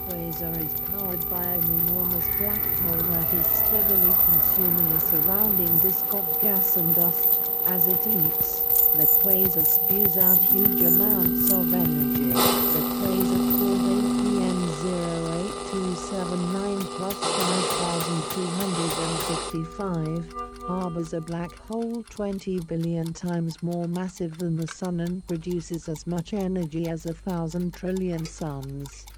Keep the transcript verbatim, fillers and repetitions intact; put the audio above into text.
quasar is powered by an enormous black hole that is steadily consuming a surrounding disk of gas and dust. As it eats, the quasar spews out huge amounts of energy. The quasar called A P N zero eight two seven nine plus five thousand two hundred fifty-five harbors a black hole twenty billion times more massive than the Sun and produces as much energy as a thousand trillion suns.